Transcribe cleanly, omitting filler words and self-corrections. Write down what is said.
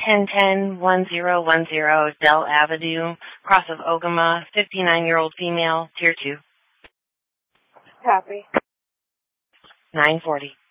1010-1010 Dell Avenue, Cross of Ogama, 59-year-old female, Tier 2. Copy. 940.